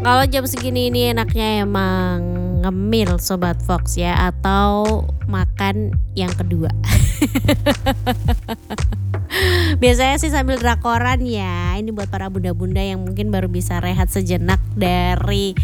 Kalau jam segini ini enaknya emang ngemil Sobat Fox ya, atau makan yang kedua. Biasanya sih sambil drakoran ya. Ini buat para bunda-bunda yang mungkin baru bisa rehat sejenak dari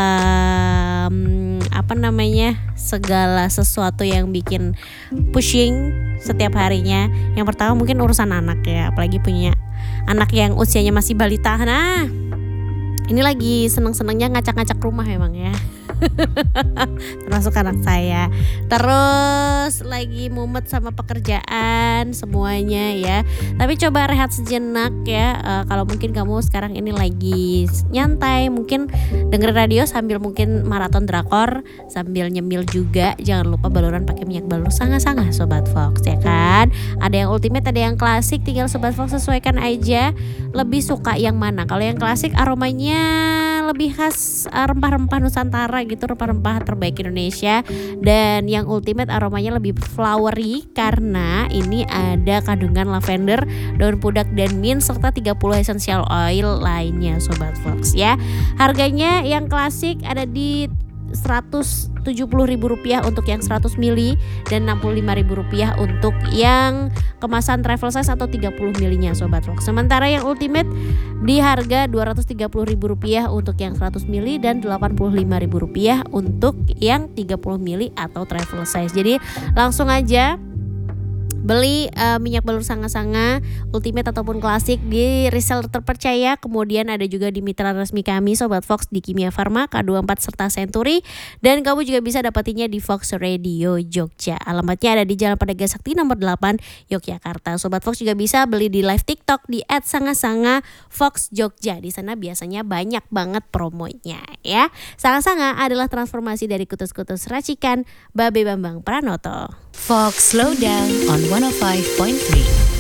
segala sesuatu yang bikin pushing setiap harinya. Yang pertama mungkin urusan anak ya, apalagi punya anak yang usianya masih balita. Nah, ini lagi seneng-senengnya ngacak-ngacak rumah emang ya. Termasuk anak saya. Terus lagi mumet sama pekerjaan semuanya ya. Tapi coba rehat sejenak ya. Kalau mungkin kamu sekarang ini lagi nyantai, mungkin dengerin radio sambil mungkin maraton drakor, sambil nyemil juga. Jangan lupa baluran pakai minyak balur sangat-sangat Sobat Fox ya kan. Ada yang ultimate, ada yang klasik. Tinggal Sobat Fox sesuaikan aja. Lebih suka yang mana? Kalau yang klasik aromanya lebih khas rempah-rempah Nusantara gitu, rempah-rempah terbaik Indonesia. Dan yang ultimate aromanya lebih flowery karena ini ada kandungan lavender, daun pudak dan mint serta 30 essential oil lainnya Sobat Fox ya. Harganya yang klasik ada di Rp170.000 untuk yang 100 ml dan Rp65.000 untuk yang kemasan travel size atau 30 ml-nya Sobat Fox. Sementara yang ultimate di harga Rp230.000 untuk yang 100 ml dan Rp85.000 untuk yang 30 ml atau travel size. Jadi langsung aja beli minyak balur sanga-sanga ultimate ataupun klasik di reseller terpercaya. Kemudian ada juga di mitra resmi kami Sobat Fox di Kimia Farma, K24 serta Century. Dan kamu juga bisa dapatinnya di Fox Radio Jogja. Alamatnya ada di Jalan Pedagang Sakti nomor 8 Yogyakarta. Sobat Fox juga bisa beli di live TikTok di @sanga-sanga-fox-jogja. Di sana biasanya banyak banget promonya ya. Sanga-sanga adalah transformasi dari kutus-kutus racikan Babe Bambang Pranoto. Fox Slow Down on 105.3.